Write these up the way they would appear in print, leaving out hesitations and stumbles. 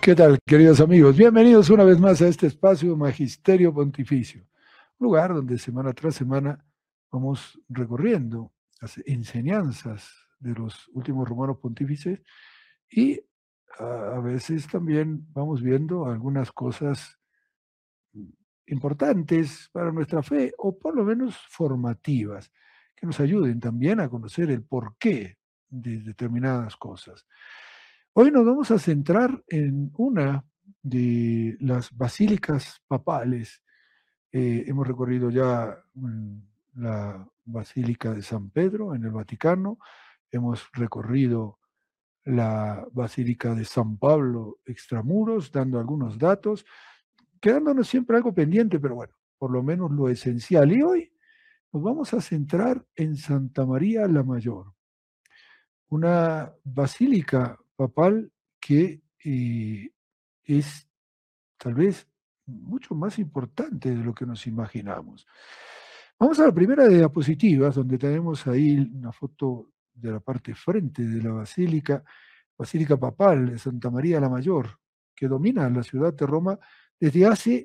¿Qué tal, queridos amigos? Bienvenidos una vez más a este espacio Magisterio Pontificio, un lugar donde semana tras semana vamos recorriendo las enseñanzas de los últimos romanos pontífices y a veces también vamos viendo algunas cosas importantes para nuestra fe o por lo menos formativas, que nos ayuden también a conocer el porqué de determinadas cosas. Hoy nos vamos a centrar en una de las basílicas papales. Hemos recorrido ya la Basílica de San Pedro en el Vaticano, hemos recorrido la Basílica de San Pablo extramuros, dando algunos datos, quedándonos siempre algo pendiente, pero bueno, por lo menos lo esencial. Y hoy nos vamos a centrar en Santa María la Mayor, una basílica papal que es tal vez mucho más importante de lo que nos imaginamos. Vamos a la primera de diapositivas, donde tenemos ahí una foto de la parte frente de la Basílica Papal de Santa María la Mayor, que domina la ciudad de Roma desde hace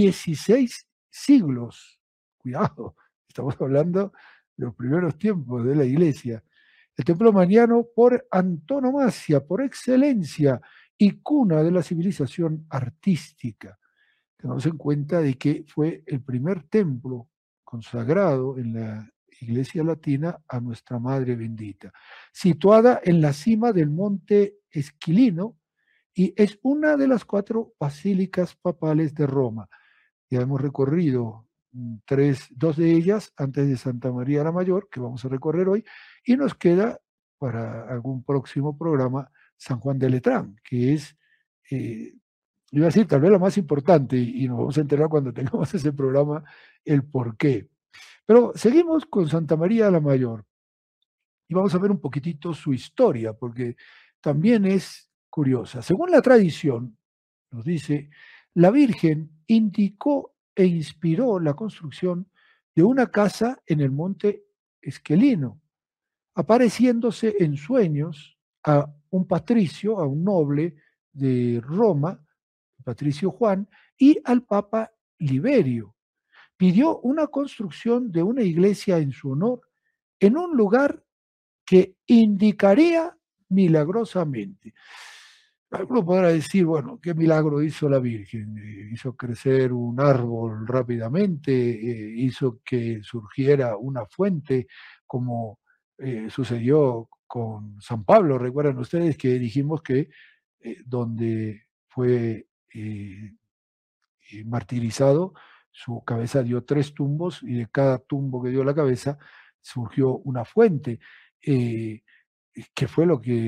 16 siglos. Cuidado, estamos hablando de los primeros tiempos de la Iglesia. El templo mariano por antonomasia, por excelencia y cuna de la civilización artística. Tengamos en cuenta de que fue el primer templo consagrado en la Iglesia Latina a nuestra Madre bendita, situada en la cima del monte Esquilino y es una de las 4 basílicas papales de Roma. Ya hemos recorrido dos de ellas antes de Santa María la Mayor, que vamos a recorrer hoy, y nos queda para algún próximo programa San Juan de Letrán, que es, iba a decir, tal vez la más importante, y nos vamos a enterar cuando tengamos ese programa el por qué. Pero seguimos con Santa María la Mayor y vamos a ver un poquitito su historia, porque también es curiosa. Según la tradición, nos dice, la Virgen indicó e inspiró la construcción de una casa en el monte Esquelino, apareciéndose en sueños a un patricio, a un noble de Roma, Patricio Juan, y al Papa Liberio. Pidió una construcción de una iglesia en su honor en un lugar que indicaría milagrosamente. Alguno podrá decir, bueno, ¿qué milagro hizo la Virgen? Hizo crecer un árbol rápidamente, hizo que surgiera una fuente, como sucedió con San Pablo. Recuerdan ustedes que dijimos que donde fue martirizado, su cabeza dio 3 tumbos y de cada tumbo que dio la cabeza surgió una fuente, que fue lo que